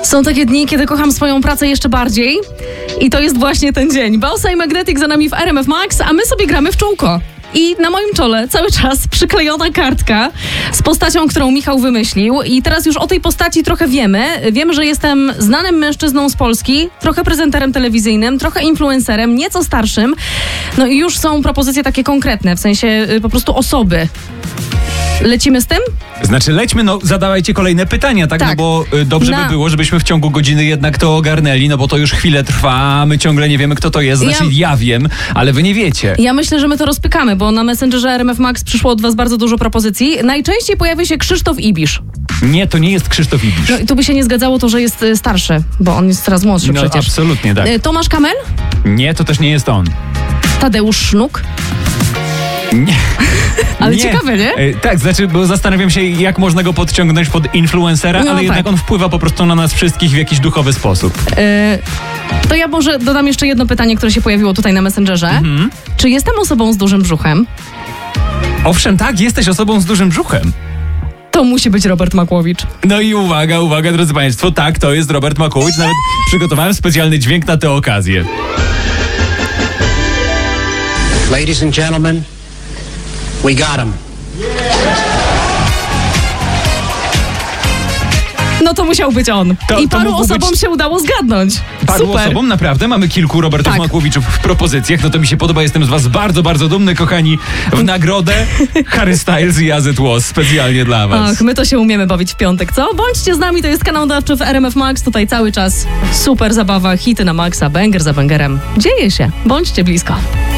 Są takie dni, kiedy kocham swoją pracę jeszcze bardziej i to jest właśnie ten dzień. Bossa i Magnetic za nami w RMF Max, a my sobie gramy w czółko. I na moim czole cały czas przyklejona kartka z postacią, którą Michał wymyślił. I teraz już o tej postaci trochę wiemy. Wiemy, że jestem znanym mężczyzną z Polski, trochę prezenterem telewizyjnym, trochę influencerem, nieco starszym. No i już są propozycje takie konkretne, w sensie po prostu osoby. Lecimy z tym? Znaczy lećmy, zadawajcie kolejne pytania, tak? No bo dobrze by było, żebyśmy w ciągu godziny jednak to ogarnęli, no bo to już chwilę trwa, my ciągle nie wiemy, kto to jest, znaczy ja wiem, ale wy nie wiecie. Ja myślę, że my to rozpykamy, bo na Messengerze RMF Max przyszło od was bardzo dużo propozycji. Najczęściej pojawia się Krzysztof Ibisz. Nie, to nie jest Krzysztof Ibisz. No i tu by się nie zgadzało to, że jest starszy, bo on jest coraz młodszy przecież. No absolutnie tak. Tomasz Kamel? Nie, to też nie jest on. Tadeusz Sznuk? Nie. Ale nie. ciekawe, nie? Tak, znaczy, bo zastanawiam się, jak można go podciągnąć pod influencera, ale jednak on wpływa po prostu na nas wszystkich w jakiś duchowy sposób. To ja może dodam jeszcze jedno pytanie, które się pojawiło tutaj na Messengerze. Czy jestem osobą z dużym brzuchem? Owszem, tak, jesteś osobą z dużym brzuchem. To musi być Robert Makłowicz. No i uwaga, drodzy państwo, tak, to jest Robert Makłowicz. Nawet przygotowałem specjalny dźwięk na tę okazję. Ladies and gentlemen, we got him. No to musiał być on. I paru osobom się udało zgadnąć. Paru osobom, naprawdę? Mamy kilku Robertów Makłowiczów w propozycjach. No to mi się podoba, jestem z was bardzo, bardzo dumny, kochani. W nagrodę Harry Styles i As It Was specjalnie dla was. Ach, my to się umiemy bawić w piątek, co? Bądźcie z nami, to jest kanał dawczy w RMF Max. Tutaj cały czas super zabawa, hity na maksa, banger za bangerem. Dzieje się, bądźcie blisko.